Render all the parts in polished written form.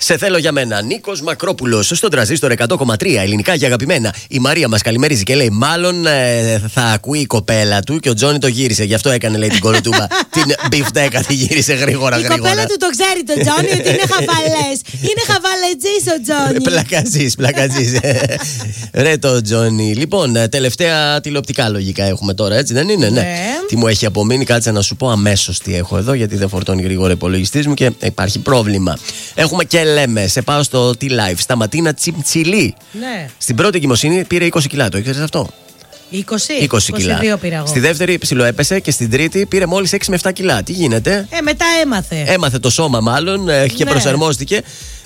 Σε θέλω για μένα. Νίκος Μακρόπουλος στον Τρανζίστορ 100,3. Ελληνικά και αγαπημένα. Η Μαρία μας καλημερίζει και λέει: μάλλον θα ακούει η κοπέλα του και ο Τζόνι το γύρισε. Γι' αυτό έκανε, λέει, την κολοτούμπα. Την μπιφτέκα τη γύρισε γρήγορα. Η κοπέλα του το ξέρει το Τζόνι ότι είναι χαβαλές. Είναι χαβαλετζής ο Τζόνι. Πλακατζής. Ρε το Τζόνι. Λοιπόν, τελευταία τηλεοπτικά λογικά έχουμε τώρα, έτσι δεν είναι? Ναι. Τι μου έχει απομείνει, κάτσε να σου πω αμέσως τι έχω εδώ, γιατί δεν φορτώνει γρήγορα υπολογιστής μου και υπάρχει πρόβλημα. Έχουμε και λέμε, σε πάω στο T-Live, στα Ματίνα Τσιμτσιλή. Ναι. Στην πρώτη εγκυμοσύνη πήρε 20 κιλά, το ήξερες αυτό? 20 κιλά. πήρα εγώ. Στη δεύτερη ψιλοέπεσε και στην τρίτη πήρε μόλις 6 με 7 κιλά. Τι γίνεται? Μετά έμαθε. Έμαθε το σώμα μάλλον και προσαρμόστηκε.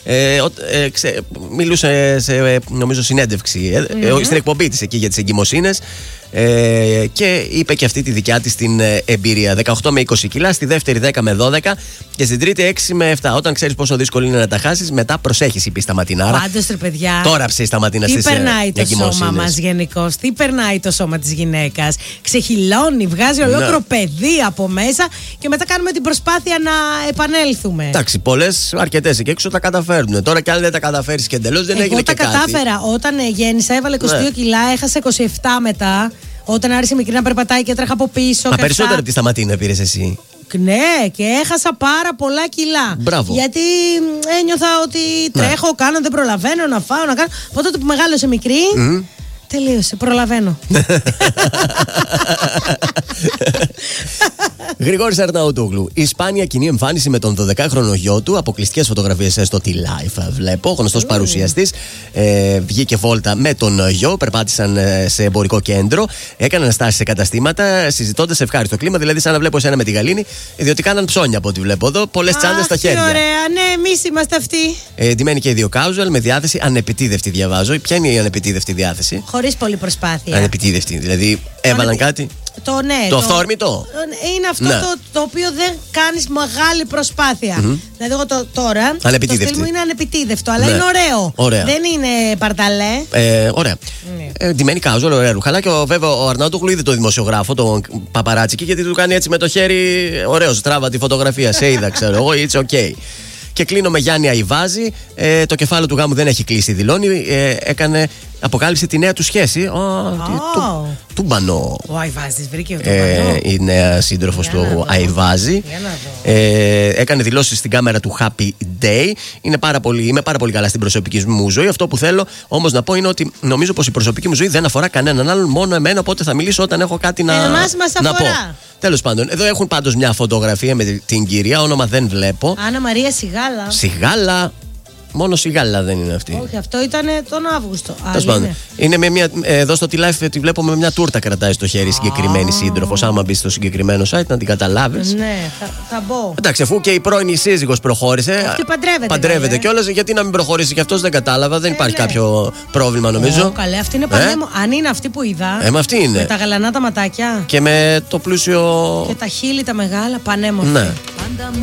Μιλούσε σε νομίζω συνέντευξη στην εκπομπή της εκεί για τις εγκυμοσύνες και είπε και αυτή τη δικιά της την εμπειρία. 18 με 20 κιλά, στη δεύτερη 10 με 12 και στην τρίτη 6 με 7. Όταν ξέρεις πόσο δύσκολο είναι να τα χάσεις, μετά προσέχεις, είπε η Σταματινάρα. Πάντως ρε παιδιά, τώρα ψήει η Σταματίνα στις εγκυμοσύνες. Τι περνάει το σώμα μας γενικώς, τι περνάει το σώμα της γυναίκας. Ξεχυλώνει, βγάζει ολόκληρο παιδί από μέσα και μετά κάνουμε την προσπάθεια να επανέλθουμε. Εντάξει, πολλές, αρκετές εκεί έξω τα καταφέρνουν. Τώρα κι αν δεν τα καταφέρεις και εντελώς δεν έγινε και κάτι. Εγώ τα κατάφερα. Όταν γέννησα, έβαλε 22 κιλά, έχασα 27 μετά. Όταν άρχισε μικρή να περπατάει και έτρεχα από πίσω. Μα περισσότερο από τη Σταματίνα πήρες εσύ. Ναι, και έχασα πάρα πολλά κιλά. Μπράβο. Γιατί ένιωθα ότι τρέχω, κάνω, δεν προλαβαίνω να φάω, να κάνω. Από τότε που μεγάλωσε μικρή, τελείωσε, προλαβαίνω. Γρηγόρης Αρναούτογλου. Η σπάνια κοινή εμφάνιση με τον 12χρονο γιο του. Αποκλειστικές φωτογραφίες στο T-Live. Βλέπω. Γνωστός παρουσιαστής. Βγήκε βόλτα με τον γιο. Περπάτησαν σε εμπορικό κέντρο. Έκαναν στάσεις σε καταστήματα. Συζητώντας ευχάριστο κλίμα. Δηλαδή, σαν να βλέπω εσένα με τη Γαλήνη. Διότι κάναν ψώνια από ό,τι βλέπω εδώ. Πολλές τσάντες στα χέρια. Ωραία, ναι, εμείς είμαστε αυτοί. Ντυμένοι και οι δύο casual με διάθεση ανεπιτίδευτη, διαβάζω. Ποια είναι η ανεπιτίδευτη διάθεση? Χωρίς πολλή προσπάθεια. Ανεπιτίδευτη. Δηλαδή, έβαλαν κάτι. Το αυθόρμητο. Είναι αυτό το οποίο δεν κάνεις μεγάλη προσπάθεια. Δηλαδή, εγώ τώρα. Το στυλ μου είναι ανεπιτίδευτο, αλλά είναι ωραίο. Δεν είναι παρταλέ. Ωραία. Ντυμένη casual, ωραία ρουχαλά. Και βέβαια ο Αρναούτογλου είδε το δημοσιογράφο, τον παπαράτσικη, γιατί του κάνει έτσι με το χέρι. Ωραίος, τράβα τη φωτογραφία. Σε είδα, ξέρω εγώ, it's okay. Και κλείνω με Γιάννη Αϊβάζη. Το κεφάλαιο του γάμου δεν έχει κλείσει, δηλώνει. Αποκάλυψε τη νέα του σχέση. Τούμπανο. Ο Αϊβάζης βρήκε ο Τούμπανο. Η νέα σύντροφος του Αϊβάζη. Έκανε δηλώσεις στην κάμερα του Happy Day. Είμαι πάρα πολύ καλά στην προσωπική μου ζωή. Αυτό που θέλω όμως να πω είναι ότι νομίζω πως η προσωπική μου ζωή δεν αφορά κανέναν άλλον, μόνο εμένα. Οπότε θα μιλήσω όταν έχω κάτι να πω. Τέλος πάντων, εδώ έχουν πάντως μια φωτογραφία με την κυρία. Όνομα δεν βλέπω. Άννα Μαρία Σιγάλα. Σιγάλα. Μόνο Σιγάλα δεν είναι αυτή. Όχι, αυτό ήταν τον Αύγουστο. Τέλος πάντων. Είναι με μια, εδώ στο T-Live τη βλέπω με μια τούρτα κρατάει στο χέρι συγκεκριμένη σύντροφος. Άμα μπει στο συγκεκριμένο site να την καταλάβεις. Ναι, θα μπω. Εντάξει, αφού και η πρώην σύζυγος προχώρησε. Αυτή παντρεύεται κιόλας, γιατί να μην προχωρήσει κι αυτός, δεν κατάλαβα. Δεν υπάρχει κάποιο πρόβλημα νομίζω. Καλέ, αυτή είναι πανέμο. Αν είναι αυτή που είδα. Αυτή είναι. Με τα γαλανά τα ματάκια. Και με το πλούσιο. Και τα χείλη τα μεγάλα, πανέμορφα. Ναι.